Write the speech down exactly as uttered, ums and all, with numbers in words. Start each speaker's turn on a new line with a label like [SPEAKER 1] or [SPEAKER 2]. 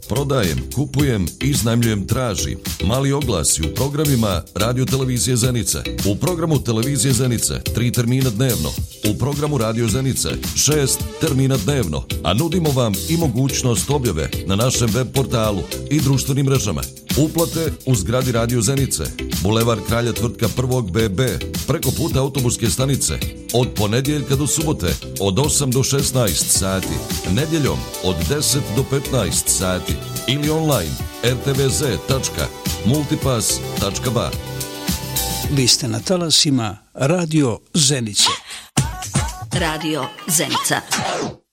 [SPEAKER 1] prodajem, kupujem, iznajmljujem, tražim. Mali oglasi u programima Radio Televizije Zenice. U programu Televizije Zenice tri termina dnevno. U programu Radio Zenice šest termina dnevno. A nudimo vam i mogućnost objave na našem web portalu i društvenim mrežama. Uplate u zgradi Radio Zenice, Bulevar Kralja Tvrtka prvog B B, preko puta autobuske stanice, od ponedjeljka do subote, od osam do šesnaest sati, nedjeljom od deset do petnaest sati ili online er te ve ze tačka multipass tačka ba.
[SPEAKER 2] Vi ste na talasima Radio Zenice.
[SPEAKER 3] Radio Zenica.